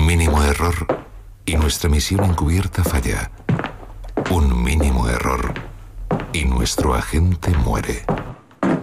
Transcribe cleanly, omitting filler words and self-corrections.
Un mínimo error y nuestra misión encubierta falla. Un mínimo error y nuestro agente muere.